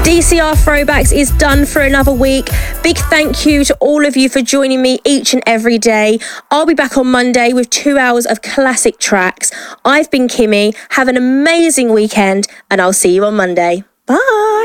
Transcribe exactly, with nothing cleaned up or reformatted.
D C R Throwbacks is done for another week. Big thank you to all of you for joining me each and every day. I'll be back on Monday with two hours of classic tracks. I've been Kimmy. Have an amazing weekend, and I'll see you on Monday. Bye.